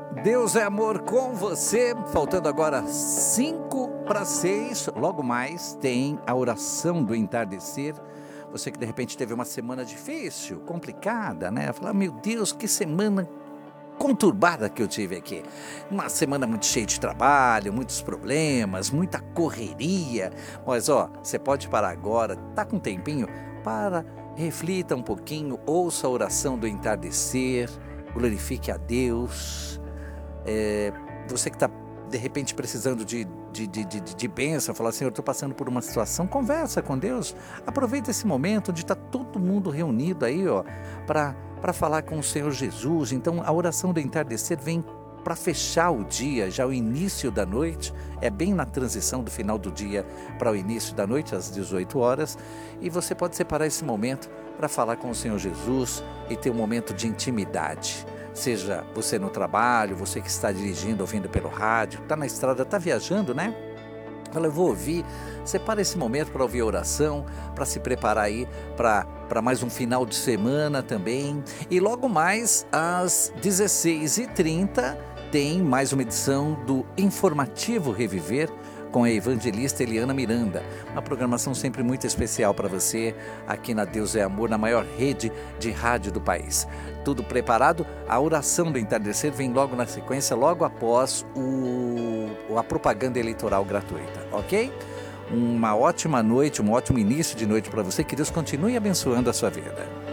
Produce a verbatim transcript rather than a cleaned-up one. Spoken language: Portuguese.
Deus é amor com você, faltando agora cinco para seis, logo mais tem a oração do entardecer. Você que de repente teve uma semana difícil, complicada, né? Falar, meu Deus, que semana conturbada que eu tive aqui. Uma semana muito cheia de trabalho, muitos problemas, muita correria. Mas ó, você pode parar agora, tá com um tempinho? Para, reflita um pouquinho, ouça a oração do entardecer, glorifique a Deus. É, você que está de repente precisando de, de, de, de, de bênção, falar assim, eu estou passando por uma situação, conversa com Deus, aproveita esse momento onde está todo mundo reunido aí, ó, para para falar com o Senhor Jesus. Então a oração do entardecer vem para fechar o dia, já o início da noite, é bem na transição do final do dia para o início da noite, às dezoito horas, e você pode separar esse momento para falar com o Senhor Jesus e ter um momento de intimidade. Seja você no trabalho, você que está dirigindo, ouvindo pelo rádio, está na estrada, está viajando, né? Fala, eu vou ouvir. Separa esse momento para ouvir a oração, para se preparar aí para para mais um final de semana também. E logo mais às dezesseis e trinta tem mais uma edição do Informativo Reviver com a evangelista Eliana Miranda. Uma programação sempre muito especial para você aqui na Deus é Amor, na maior rede de rádio do país. Tudo preparado? A oração do entardecer vem logo na sequência, logo após o, a propaganda eleitoral gratuita, ok? Uma ótima noite, um ótimo início de noite para você. Que Deus continue abençoando a sua vida.